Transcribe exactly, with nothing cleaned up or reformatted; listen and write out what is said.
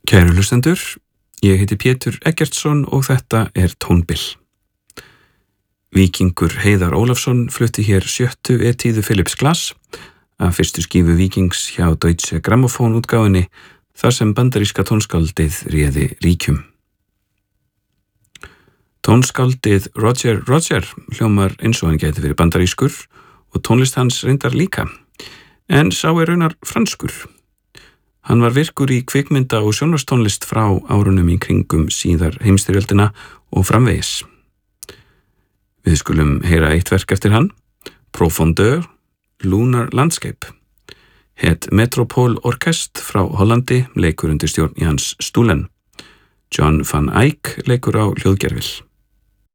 Kæru hlustendur, ég heiti Pétur Eggertsson og þetta er Tónbill. Víkingur Heiðar Ólafsson flutti hér sjöttu etíðu Philips Glass af fyrstu skífu Víkings hjá Deutsche Grammophon útgáfunni þar sem bandaríska tónskáldið réði ríkjum. Tónskáldið Roger Roger hljómar eins og hann gæti verið bandarískur og tónlist hans reyndar líka, en sá er raunar franskur. Hann var virkur í kvikmynda- og sjónvarstónlist frá árunum í kringum síðar heimsstyrjöldina og framvegis. Við skulum heyra eitt verk eftir hann, Profondeur, Lunar Landscape. Het Metropole Orkest frá Hollandi leikur undir stjórn Jans Stoelen. John van Eyck leikur á hljóðgervill.